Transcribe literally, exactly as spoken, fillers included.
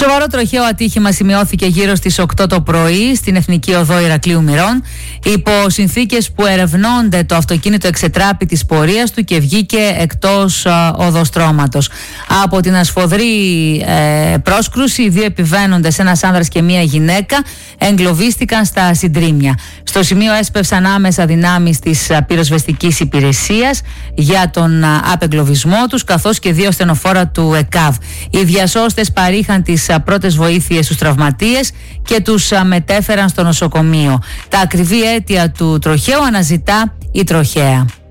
Σοβαρό τροχαίο ατύχημα σημειώθηκε γύρω στις οκτώ το πρωί στην Εθνική Οδό Ηρακλείου Μηρών. Υπό συνθήκες που ερευνώνται, το αυτοκίνητο εξετράπη της πορείας του και βγήκε εκτός α, οδοστρώματος. Από την ασφοδρή ε, πρόσκρουση, οι δύο επιβαίνοντες, ένας άνδρας και μία γυναίκα, εγκλωβίστηκαν στα συντρίμμια. Στο σημείο έσπευσαν άμεσα δυνάμεις της πυροσβεστικής υπηρεσίας για τον α, απεγκλωβισμό τους, καθώς και δύο στενοφόρα του ΕΚΑΒ. Οι διασώστες παρήχαν τις πρώτες βοήθειες στους τραυματίες και τους μετέφεραν στο νοσοκομείο. Τα ακριβή αίτια του τροχαίου αναζητά η τροχαία.